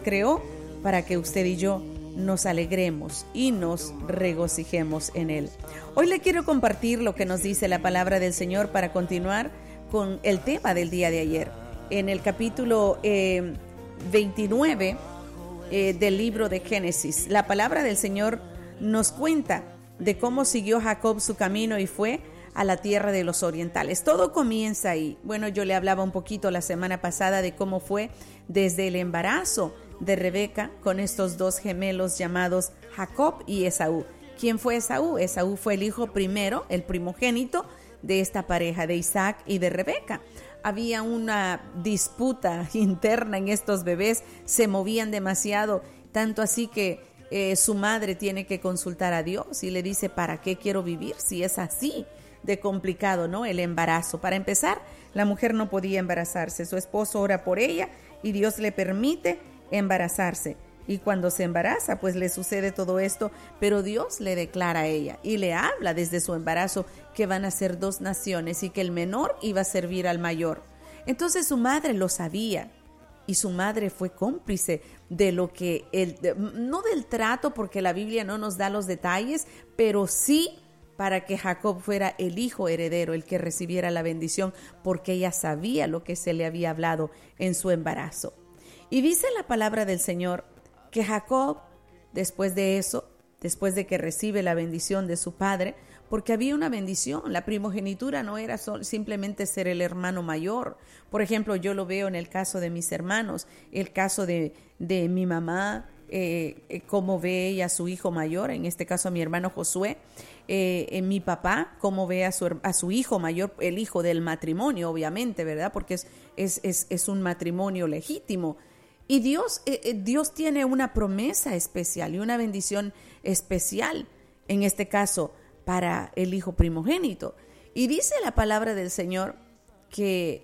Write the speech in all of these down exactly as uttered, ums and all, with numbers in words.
creó para que usted y yo nos alegremos y nos regocijemos en Él. Hoy le quiero compartir lo que nos dice la palabra del Señor para continuar con el tema del día de ayer. En el capítulo eh, veintinueve eh, del libro de Génesis, la palabra del Señor nos cuenta de cómo siguió Jacob su camino y fue a la tierra de los orientales. Todo comienza ahí. Bueno, yo le hablaba un poquito la semana pasada de cómo fue desde el embarazo de Rebeca con estos dos gemelos llamados Jacob y Esaú. ¿Quién fue Esaú? Esaú fue el hijo primero, el primogénito de esta pareja de Isaac y de Rebeca. Había una disputa interna en estos bebés, se movían demasiado, tanto así que eh, su madre tiene que consultar a Dios y le dice, ¿para qué quiero vivir si es así de complicado, ¿no? El embarazo. Para empezar, la mujer no podía embarazarse, su esposo ora por ella y Dios le permite embarazarse. Y cuando se embaraza, pues le sucede todo esto, pero Dios le declara a ella y le habla desde su embarazo que van a ser dos naciones y que el menor iba a servir al mayor. Entonces su madre lo sabía y su madre fue cómplice de lo que, el, no del trato porque la Biblia no nos da los detalles, pero sí para que Jacob fuera el hijo heredero, el que recibiera la bendición, porque ella sabía lo que se le había hablado en su embarazo. Y dice la palabra del Señor que Jacob, después de eso, después de que recibe la bendición de su padre, porque había una bendición, la primogenitura no era sol, simplemente ser el hermano mayor. Por ejemplo, yo lo veo en el caso de mis hermanos, el caso de, de mi mamá, eh, eh, cómo ve ella a su hijo mayor, en este caso a mi hermano Josué, eh, en mi papá, cómo ve a su, a su hijo mayor, el hijo del matrimonio, obviamente, ¿verdad? Porque es, es, es, es un matrimonio legítimo. Y Dios, eh, Dios tiene una promesa especial y una bendición especial, en este caso, para el hijo primogénito. Y dice la palabra del Señor que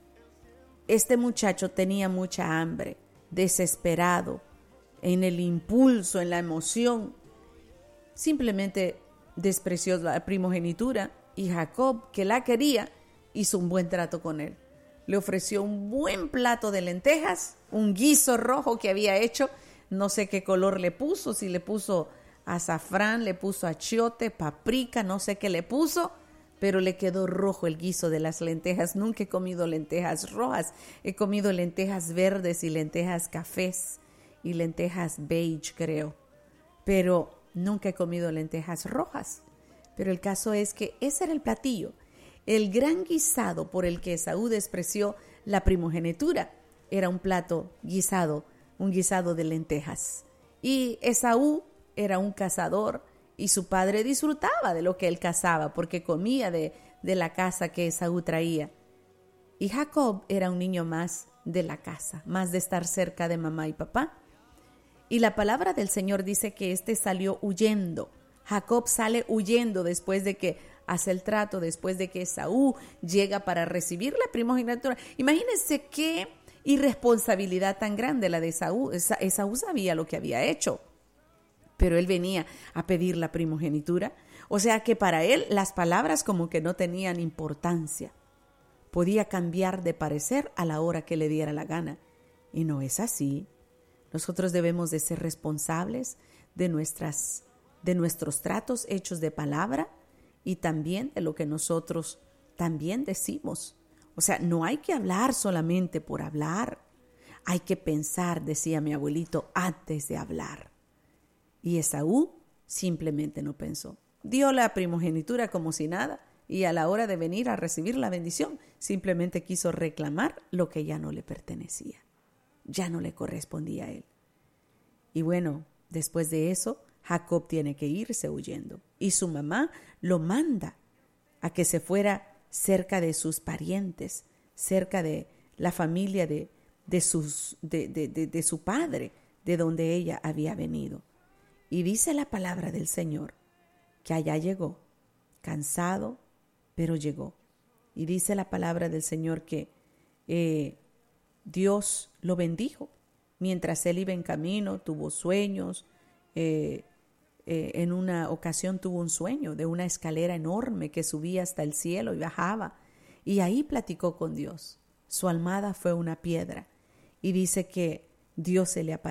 este muchacho tenía mucha hambre, desesperado, en el impulso, en la emoción. Simplemente despreció la primogenitura y Jacob, que la quería, hizo un buen trato con él. Le ofreció un buen plato de lentejas, un guiso rojo que había hecho, no sé qué color le puso, si le puso azafrán, le puso achiote, paprika, no sé qué le puso, pero le quedó rojo el guiso de las lentejas. Nunca he comido lentejas rojas, he comido lentejas verdes y lentejas cafés y lentejas beige, creo, pero nunca he comido lentejas rojas. Pero el caso es que ese era el platillo. El gran guisado por el que Esaú despreció la primogenitura era un plato guisado, un guisado de lentejas. Y Esaú era un cazador y su padre disfrutaba de lo que él cazaba porque comía de, de la caza que Esaú traía. Y Jacob era un niño más de la casa, más de estar cerca de mamá y papá. Y la palabra del Señor dice que éste salió huyendo. Jacob sale huyendo después de que hace el trato, después de que Esaú llega para recibir la primogenitura. Imagínense qué irresponsabilidad tan grande la de Esaú. Esaú sabía lo que había hecho, pero él venía a pedir la primogenitura. O sea que para él las palabras como que no tenían importancia. Podía cambiar de parecer a la hora que le diera la gana. Y no es así. Nosotros debemos de ser responsables de nuestras, de nuestros tratos hechos de palabra y también de lo que nosotros también decimos. O sea, no hay que hablar solamente por hablar. Hay que pensar, decía mi abuelito, antes de hablar. Y Esaú simplemente no pensó. Dio la primogenitura como si nada y a la hora de venir a recibir la bendición, simplemente quiso reclamar lo que ya no le pertenecía. Ya no le correspondía a él. Y bueno, después de eso, Jacob tiene que irse huyendo. Y su mamá lo manda a que se fuera cerca de sus parientes, cerca de la familia de, de, sus, de, de, de, de su padre, de donde ella había venido. Y dice la palabra del Señor que allá llegó, cansado, pero llegó. Y dice la palabra del Señor que eh, Dios lo bendijo. Mientras él iba en camino, tuvo sueños. Eh, eh, en una ocasión tuvo un sueño de una escalera enorme que subía hasta el cielo y bajaba. Y ahí platicó con Dios. Su almohada fue una piedra. Y dice que Dios se le apareció.